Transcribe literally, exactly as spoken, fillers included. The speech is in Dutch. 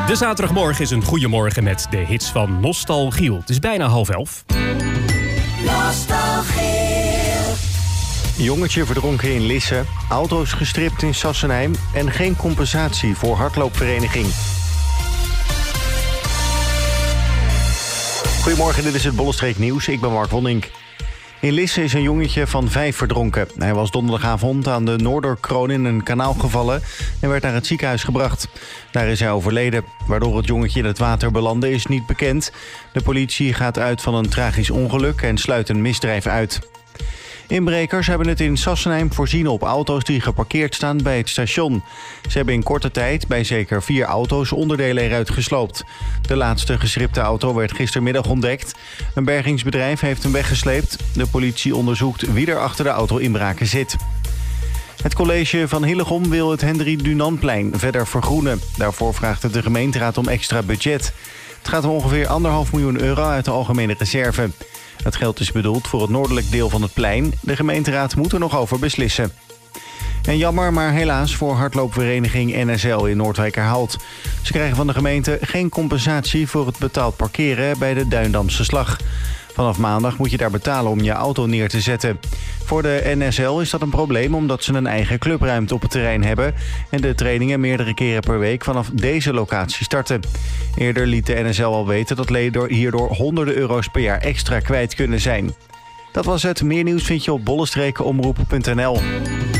De zaterdagmorgen is een goeiemorgen met de hits van Nostalgiel. Het is bijna half elf. Nostalgiel. Jongetje verdronken in Lisse, auto's gestript in Sassenheim en geen compensatie voor hardloopvereniging. Goedemorgen, dit is het Bollestreek Nieuws. Ik ben Mark Wonink. In Lisse is een jongetje van vijf verdronken. Hij was donderdagavond aan de Noorderkroon in een kanaal gevallen en werd naar het ziekenhuis gebracht. Daar is hij overleden. Waardoor het jongetje in het water belandde is niet bekend. De politie gaat uit van een tragisch ongeluk en sluit een misdrijf uit. Inbrekers hebben het in Sassenheim voorzien op auto's die geparkeerd staan bij het station. Ze hebben in korte tijd bij zeker vier auto's onderdelen eruit gesloopt. De laatste geschripte auto werd gistermiddag ontdekt. Een bergingsbedrijf heeft hem weggesleept. De politie onderzoekt wie er achter de auto-inbraken zit. Het college van Hillegom wil het Hendrik Dunantplein verder vergroenen. Daarvoor vraagt het de gemeenteraad om extra budget. Het gaat om ongeveer anderhalf miljoen euro uit de algemene reserve. Het geld is bedoeld voor het noordelijk deel van het plein. De gemeenteraad moet er nog over beslissen. En jammer, maar helaas voor hardloopvereniging N S L in Noordwijkerhout. Ze krijgen van de gemeente geen compensatie voor het betaald parkeren bij de Duindamse Slag. Vanaf maandag moet je daar betalen om je auto neer te zetten. Voor de N S L is dat een probleem omdat ze een eigen clubruimte op het terrein hebben en de trainingen meerdere keren per week vanaf deze locatie starten. Eerder liet de N S L al weten dat leden hierdoor honderden euro's per jaar extra kwijt kunnen zijn. Dat was het. Meer nieuws vind je op bollestrekenomroep punt n l.